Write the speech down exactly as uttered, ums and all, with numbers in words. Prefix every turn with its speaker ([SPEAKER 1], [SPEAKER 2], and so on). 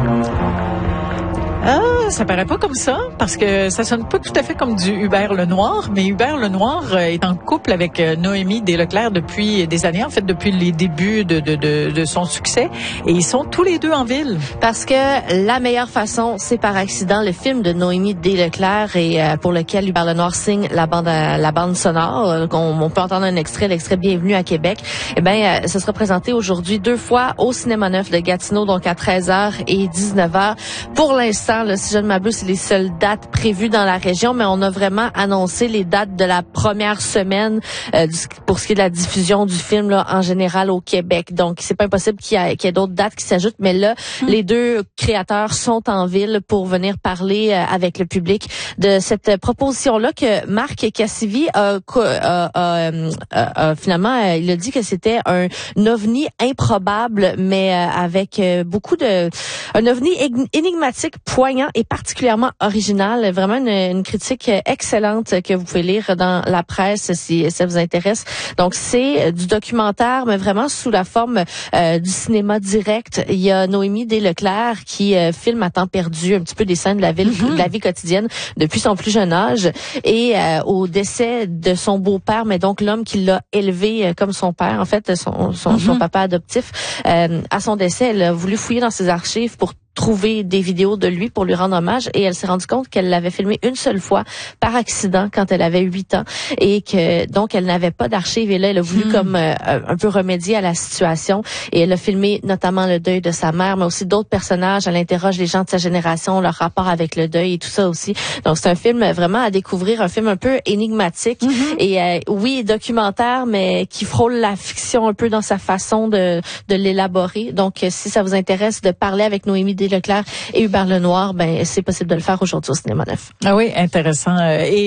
[SPEAKER 1] Ah, ça paraît pas comme ça, parce que ça sonne pas tout à fait comme du Hubert Lenoir, mais Hubert Lenoir est en couple avec Noémie Desleclerc depuis des années, en fait depuis les débuts de, de, de, de son succès, et ils sont tous les deux en ville.
[SPEAKER 2] Parce que La meilleure façon, c'est par accident, le film de Noémie Desleclerc, et euh, pour lequel Hubert Lenoir signe la bande la bande sonore, euh, on, on peut entendre un extrait, l'extrait Bienvenue à Québec. Eh ben, euh, ce sera présenté aujourd'hui deux fois au Cinéma Neuf de Gatineau, donc à treize heures et dix-neuf heures. Pour l'instant, là, si je ne m'abuse, c'est les seules dates prévues dans la région, mais on a vraiment annoncé les dates de la première semaine euh, du, pour ce qui est de la diffusion du film là, en général au Québec. Donc, c'est pas impossible qu'il y ait, qu'il y ait d'autres dates qui s'ajoutent, mais là, mmh. les deux créateurs sont en ville pour venir parler euh, avec le public de cette proposition-là que Marc Cassivi a, a, a, a, a finalement, euh, il a dit que c'était un ovni improbable, mais euh, avec euh, beaucoup de... un ovni énigmatique, poignant et particulièrement original. Vraiment une, une critique excellente que vous pouvez lire dans la presse si ça vous intéresse. Donc, c'est du documentaire, mais vraiment sous la forme euh, du cinéma direct. Il y a Noémie Desleclerc qui euh, filme à temps perdu un petit peu des scènes de la ville, mm-hmm. de la vie quotidienne depuis son plus jeune âge, et euh, au décès de son beau-père, mais donc l'homme qui l'a élevé euh, comme son père, en fait, son, son, mm-hmm. son papa adoptif. Euh, à son décès, elle a voulu fouiller dans ses archives pour trouver des vidéos de lui pour lui rendre hommage, et elle s'est rendue compte qu'elle l'avait filmé une seule fois par accident quand elle avait huit ans, et que donc elle n'avait pas d'archives, et là elle a voulu hmm. comme euh, un peu remédier à la situation, et elle a filmé notamment le deuil de sa mère, mais aussi d'autres personnages. Elle interroge les gens de sa génération, leur rapport avec le deuil et tout ça aussi. Donc c'est un film vraiment à découvrir, un film un peu énigmatique mm-hmm. et euh, oui, documentaire, mais qui frôle la fiction un peu dans sa façon de de l'élaborer. Donc si ça vous intéresse de parler avec Noémie Desleclerc et Hubert Lenoir, ben c'est possible de le faire aujourd'hui au Cinéma Neuf.
[SPEAKER 1] Ah oui, intéressant. Et